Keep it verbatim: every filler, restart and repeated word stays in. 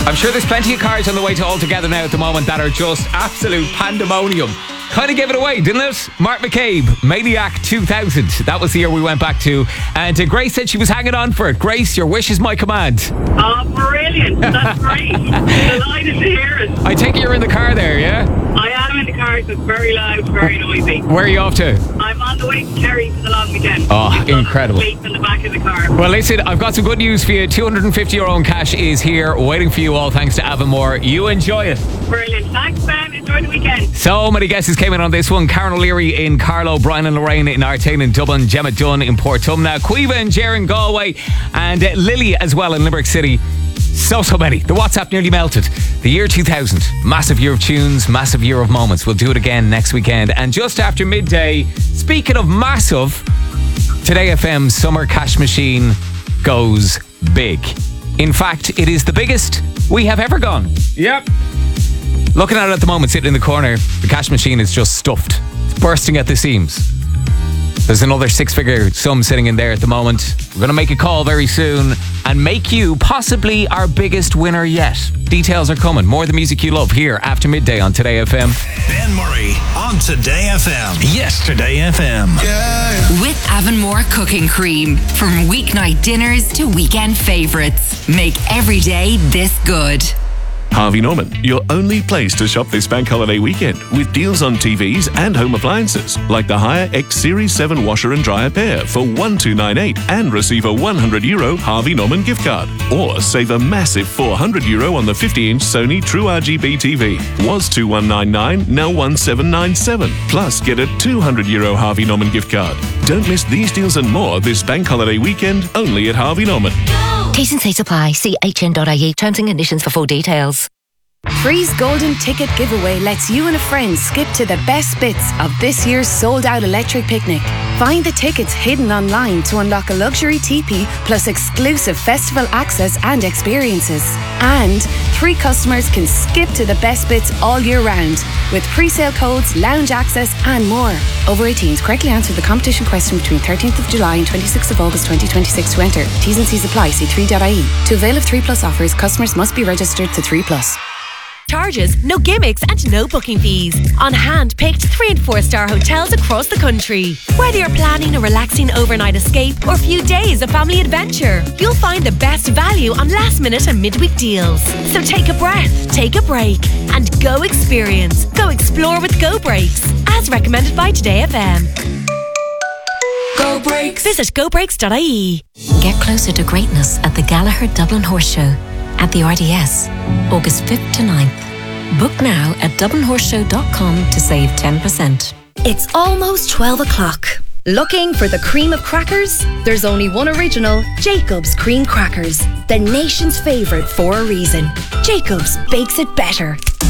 I'm sure there's plenty of cars on the way to All Together now at the moment that are just absolute pandemonium. Kind of gave it away, didn't it? Mark McCabe, Maniac two thousand. That was the year we went back to. And uh, Grace said she was hanging on for it. Grace, your wish is my command. Oh, brilliant. That's great. Delighted to hear it. I take it you're in the car there, yeah? I am in the car, so it's very loud, very noisy. Where are you off to? I'm on the way to Kerry for the long weekend. Oh, incredible. Sleep in the back of the car. Well, listen, I've got some good news for you. two hundred fifty euro in cash is here, waiting for you all, thanks to Avonmore. You enjoy it. Brilliant. Thanks, Ben. Enjoy the weekend. So many guesses came in on this one. Karen O'Leary in Carlow, Brian and Lorraine in Artane in Dublin, Gemma Dunn in Portumna, Cueva and Ger in Galway, and uh, Lily as well in Limerick City. So, so many. The WhatsApp nearly melted. The year two thousand. Massive year of tunes, massive year of moments. We'll do it again next weekend. And just after midday, speaking of massive, Today F M's Summer Cash Machine goes big. In fact, it is the biggest we have ever gone. Yep. Looking at it at the moment, sitting in the corner, the cash machine is just stuffed. It's bursting at the seams. There's another six-figure sum sitting in there at the moment. We're going to make a call very soon and make you possibly our biggest winner yet. Details are coming. More of the music you love here after midday on Today F M. Ben Murray on Today F M. Yesterday F M. Yeah. With Avonmore Cooking Cream. From weeknight dinners to weekend favourites. Make every day this good. Harvey Norman, your only place to shop this bank holiday weekend with deals on T Vs and home appliances like the Haier X Series seven washer and dryer pair for one thousand two hundred ninety-eight and receive a one hundred euro Harvey Norman gift card. Or save a massive four hundred euro on the fifty inch Sony True R G B T V. Was two thousand one hundred ninety-nine, now one thousand seven hundred ninety-seven. Plus get a two hundred euro Harvey Norman gift card. Don't miss these deals and more this bank holiday weekend only at Harvey Norman. T's and C's apply. See h n dot i e. Terms and conditions for full details. Free's Golden Ticket Giveaway lets you and a friend skip to the best bits of this year's sold-out electric picnic. Find the tickets hidden online to unlock a luxury teepee plus exclusive festival access and experiences. And three customers can skip to the best bits all year round with pre-sale codes, lounge access and more. Over eighteens, correctly answer the competition question between thirteenth of July and twenty-sixth of August twenty twenty-six to enter. T's and C's apply. See three dot i e. To avail of three plus offers, customers must be registered to three plus. Charges, no gimmicks and no booking fees. On hand-picked three and four star hotels across the country. Whether you're planning a relaxing overnight escape or a few days of family adventure, you'll find the best value on last minute and midweek deals. So take a breath, take a break and go experience. Go explore with Go Breaks, as recommended by Today F M. Go Breaks. Visit go breaks dot i e. Get closer to greatness at the Gallagher Dublin Horse Show at the R D S, August fifth to ninth. Book now at dublin horse show dot com to save ten percent. It's almost twelve o'clock. Looking for the cream of crackers? There's only one original, Jacob's Cream Crackers. The nation's favourite for a reason. Jacob's bakes it better.